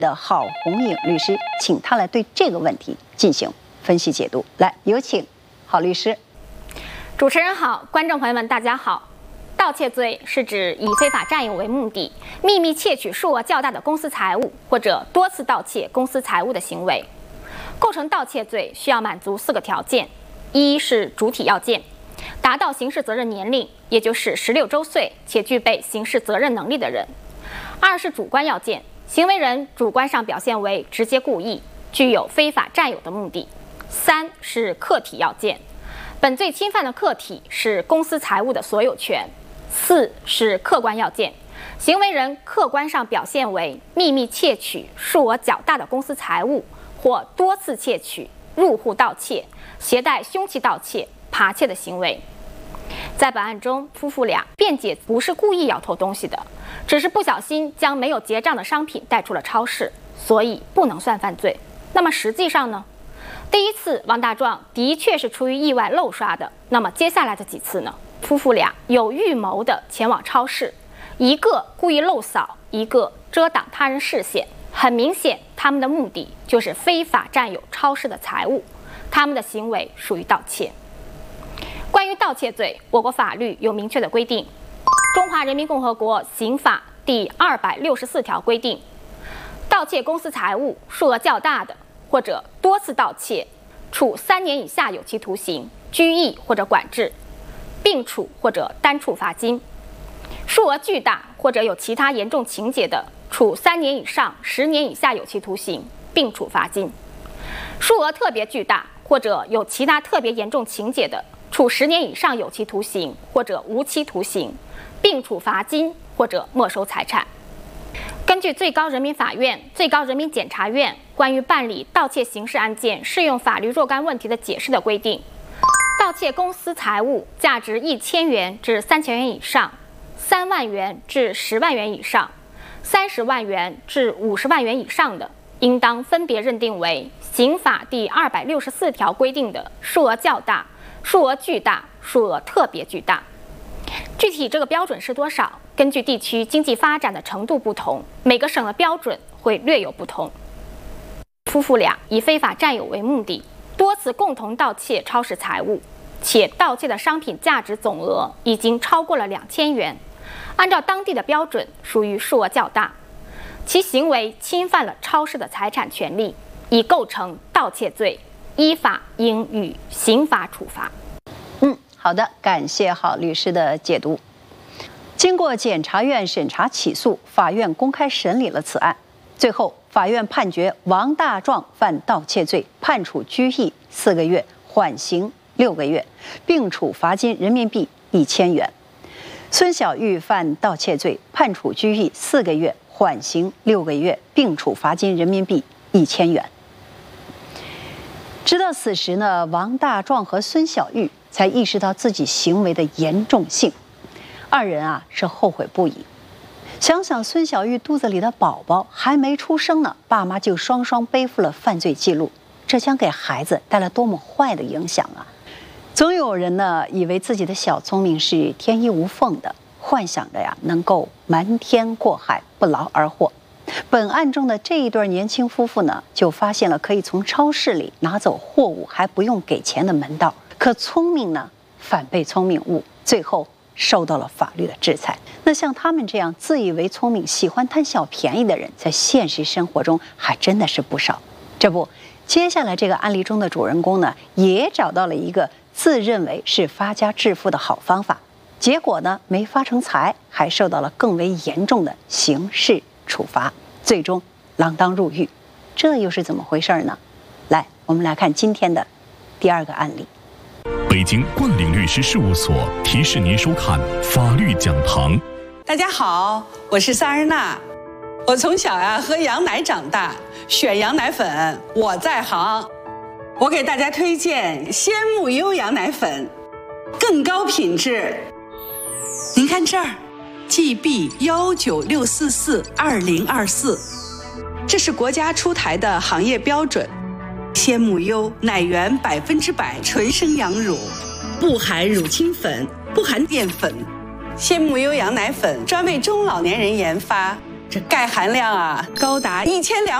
的郝红颖律师，请他来对这个问题进行分析解读。来，有请郝律师。 主持人好，观众朋友们大家好。盗窃罪是指以非法占有为目的，秘密窃取数额较大的公司财物，或者多次盗窃公司财物的行为。构成盗窃罪需要满足4个条件：一是主体要件，达到刑事责任年龄，也就是16周岁且具备刑事责任能力的人；二是主观要件，行为人主观上表现为直接故意，具有非法占有的目的；三是客体要件，本罪侵犯的客体是公司财物的所有权；四是客观要件，行为人客观上表现为秘密窃取数额较大的公司财物，或多次窃取、入户盗窃、携带凶器盗窃、扒窃的行为。在本案中，夫妇俩辩解不是故意要偷东西的，只是不小心将没有结账的商品带出了超市，所以不能算犯罪。那么实际上呢？第一次王大壮的确是出于意外漏刷的，那么接下来的几次呢？夫妇俩有预谋的前往超市，一个故意漏扫，一个遮挡他人视线。很明显，他们的目的就是非法占有超市的财物，他们的行为属于盗窃。关于盗窃罪，我国法律有明确的规定。中华人民共和国刑法第264条规定，盗窃公司财物数额较大的，或者多次盗窃，处3年以下有期徒刑、拘役或者管制，并处或者单处罚金；数额巨大或者有其他严重情节的，处3年以上10年以下有期徒刑，并处罚金；数额特别巨大或者有其他特别严重情节的，处10年以上有期徒刑或者无期徒刑，并处罚金或者没收财产。根据最高人民法院、最高人民检察院关于办理盗窃刑事案件适用法律若干问题的解释的规定，盗窃公司财物价值1000元至3000元以上，3万元至10万元以上，30万元至50万元以上的，应当分别认定为刑法第264条规定的数额较大、数额巨大、数额特别巨大。具体这个标准是多少，根据地区经济发展的程度不同，每个省的标准会略有不同。夫妇俩以非法占有为目的，多次共同盗窃超市财物，且盗窃的商品价值总额已经超过了2000元，按照当地的标准属于数额较大，其行为侵犯了超市的财产权利，已构成盗窃罪，依法应予刑罚处罚。 好的，感谢郝律师的解读。经过检察院审查起诉，法院公开审理了此案，最后法院判决王大壮犯盗窃罪，判处拘役4个月，缓刑6个月，并处罚金人民币1000元。孙小玉犯盗窃罪，判处拘役4个月，缓刑6个月，并处罚金人民币1000元。直到此时呢，王大壮和孙小玉才意识到自己行为的严重性，二人是后悔不已。想想孙小玉肚子里的宝宝还没出生呢，爸妈就双双背负了犯罪记录，这将给孩子带来多么坏的影响啊！总有人呢以为自己的小聪明是天衣无缝的，幻想着能够瞒天过海，不劳而获。本案中的这一对年轻夫妇呢，就发现了可以从超市里拿走货物还不用给钱的门道。可聪明呢，反被聪明误，最后受到了法律的制裁。那像他们这样自以为聪明、喜欢贪小便宜的人，在现实生活中还真的是不少。这不，接下来这个案例中的主人公呢，也找到了一个自认为是发家致富的好方法，结果呢，没发成财，还受到了更为严重的刑事处罚，最终锒铛入狱。这又是怎么回事呢？来，我们来看今天的第2个案例。 北京冠领律师事务所提示您收看法律讲堂。 大家好，我是萨日娜。我从小喝羊奶长大，选羊奶粉我在行。我给大家推荐鲜木优羊奶粉，更高品质。您看这儿 GB196442024，这是国家出台的行业标准。鲜木优奶源100%纯生羊乳，不含乳清粉，不含淀粉。鲜木优羊奶粉专为中老年人研发， 这钙含量啊高达1200